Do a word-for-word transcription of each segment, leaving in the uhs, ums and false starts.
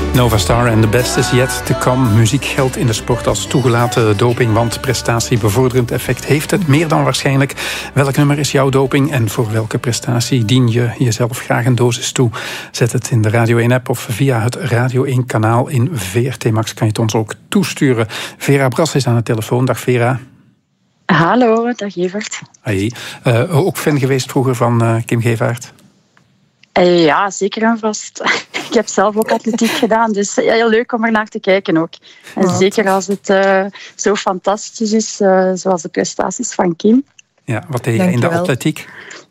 Nova Star en The Best is Yet to Come. Muziek geldt in de sport als toegelaten doping, want prestatiebevorderend effect heeft het meer dan waarschijnlijk. Welk nummer is jouw doping en voor welke prestatie dien je jezelf graag een dosis toe? Zet het in de Radio één-app of via het Radio één-kanaal in V R T Max kan je het ons ook toesturen. Vera Bras is aan de telefoon. Dag Vera. Hallo, dag Evert. Hey. Uh, ook fan geweest vroeger van uh, Kim Gevaert? Uh, ja, zeker en vast. Ik heb zelf ook atletiek gedaan, dus heel leuk om er naar te kijken ook. En oh, zeker als het uh, zo fantastisch is, uh, zoals de prestaties van Kim. Ja, wat deed je in de atletiek?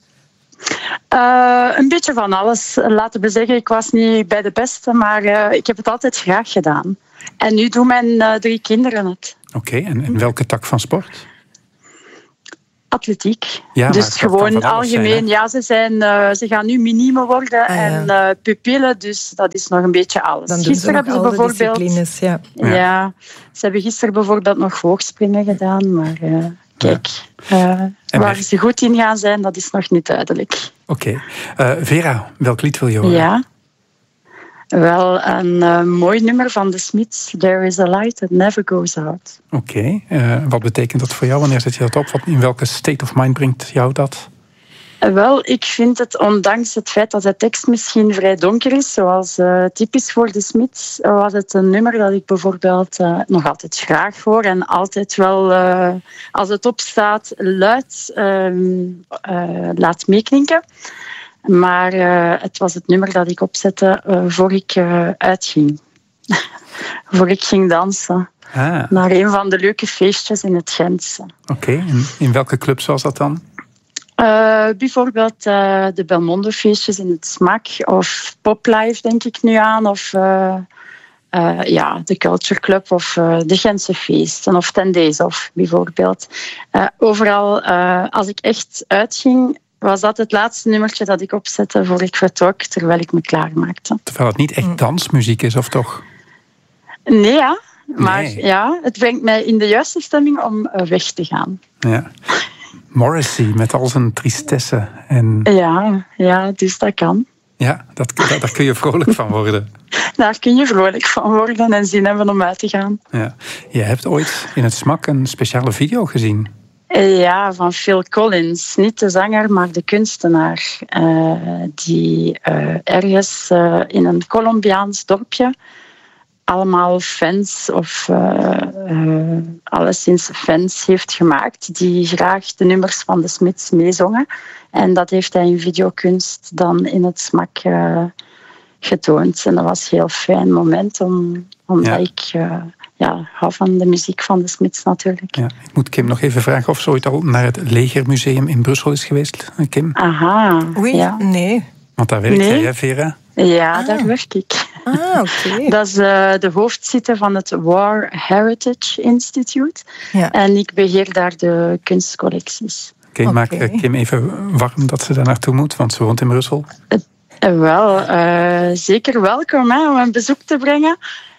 Uh, een beetje van alles. Laten we zeggen, ik was niet bij de beste, maar uh, ik heb het altijd graag gedaan. En nu doen mijn uh, drie kinderen het. Oké, okay, en in welke tak van sport? Atletiek. Ja, dus gewoon algemeen. Zijn, ja, ze, zijn, uh, ze gaan nu minime worden ah, ja. en uh, pupillen, dus dat is nog een beetje alles. Dan doen gisteren ze nog hebben ze bijvoorbeeld. Ja. Ja. ja, ze hebben gisteren bijvoorbeeld nog hoogspringen gedaan, maar uh, kijk, uh, waar ze goed in gaan zijn, dat is nog niet duidelijk. Oké. Okay. Uh, Vera, welk lied wil je horen? Ja. Wel, een uh, mooi nummer van de Smiths. There is a light that never goes out. Oké. Okay. Uh, wat betekent dat voor jou? Wanneer zet je dat op? Wat, in welke state of mind brengt jou dat? Uh, wel, ik vind het, ondanks het feit dat de tekst misschien vrij donker is, zoals uh, typisch voor de Smiths, was het een nummer dat ik bijvoorbeeld uh, nog altijd graag hoor en altijd wel, uh, als het opstaat, luid uh, uh, laat meeklinken. Maar uh, het was het nummer dat ik opzette uh, voor ik uh, uitging. voor ik ging dansen. Ah. Naar een van de leuke feestjes in het Gentse. Oké, okay. in, in welke clubs was dat dan? Uh, bijvoorbeeld uh, de Belmondo feestjes in het Smak. Of Poplife denk ik nu aan. Of uh, uh, ja, de Culture Club. Of uh, de Gentse feesten. Of Ten Days of bijvoorbeeld. Uh, overal, uh, als ik echt uitging, was dat het laatste nummertje dat ik opzette voor ik vertrok, terwijl ik me klaarmaakte. Terwijl het niet echt dansmuziek is, of toch? Nee, ja. Maar nee. ja, het brengt mij in de juiste stemming om weg te gaan. Ja. Morrissey met al zijn tristesse. En... Ja, ja, dus dat kan. Ja, dat, dat, daar kun je vrolijk van worden. Daar kun je vrolijk van worden en zin hebben om uit te gaan. Ja. Je hebt ooit in het Smak een speciale video gezien. Ja, van Phil Collins. Niet de zanger, maar de kunstenaar. Uh, die uh, ergens uh, in een Colombiaans dorpje allemaal fans of uh, uh, alleszins fans heeft gemaakt die graag de nummers van de Smiths meezongen. En dat heeft hij in videokunst dan in het Smak uh, getoond. En dat was een heel fijn moment, om, omdat ja. ik... Uh, Ja, hou van de muziek van de Smiths natuurlijk. Ja, ik moet Kim nog even vragen of ze ooit al naar het Legermuseum in Brussel is geweest, Kim? Aha, Oei, ja. nee. Want daar werk nee. jij, hè, Vera? Ja, ah. daar werk ik. Ah, oké. Okay. Dat is uh, de hoofdzitte van het War Heritage Institute. Ja. En ik beheer daar de kunstcollecties. Oké, okay, okay. Maak Kim even warm dat ze daar naartoe moet, want ze woont in Brussel. Uh, wel, uh, zeker welkom hè, om een bezoek te brengen.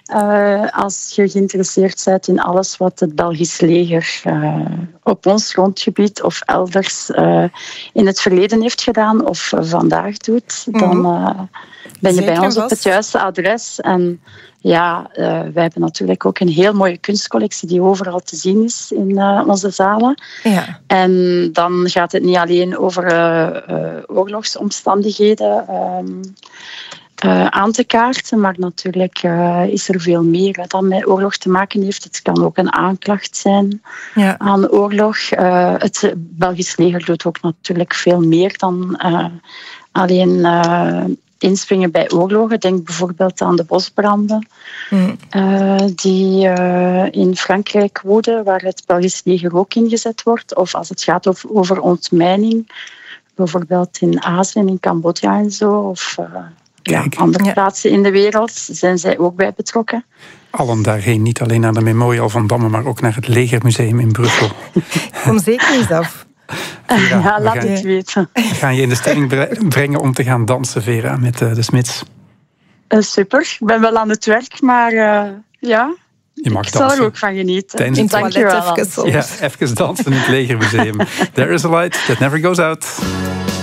Uh, als je geïnteresseerd bent in alles wat het Belgisch leger uh, op ons grondgebied of elders uh, in het verleden heeft gedaan of uh, vandaag doet, dan uh, ben je Zeker bij ons op het juiste adres. En ja, uh, wij hebben natuurlijk ook een heel mooie kunstcollectie die overal te zien is in uh, onze zalen. Ja. En dan gaat het niet alleen over uh, uh, oorlogsomstandigheden Um, Uh, aan te kaarten, maar natuurlijk uh, is er veel meer dat met oorlog te maken heeft. Het kan ook een aanklacht zijn ja. aan oorlog. Uh, het Belgisch leger doet ook natuurlijk veel meer dan uh, alleen uh, inspringen bij oorlogen. Denk bijvoorbeeld aan de bosbranden mm. uh, die uh, in Frankrijk woeden, waar het Belgisch leger ook ingezet wordt. Of als het gaat over, over ontmijning, bijvoorbeeld in Azië en in Cambodja en zo. Of uh, ja, andere ja. plaatsen in de wereld zijn zij ook bij betrokken. Allen daarheen, niet alleen naar de Memorial van Damme, maar ook naar het Legermuseum in Brussel. Kom zeker eens af. Vera, ja, laat het weten. We gaan je in de stemming brengen om te gaan dansen, Vera, met uh, de Smiths. Uh, super, ik ben wel aan het werk, maar uh, ja, je mag ik dansen. zal er ook van genieten. Tijdens het Dank je wel. Ja, even dansen in het Legermuseum. There is a light that never goes out.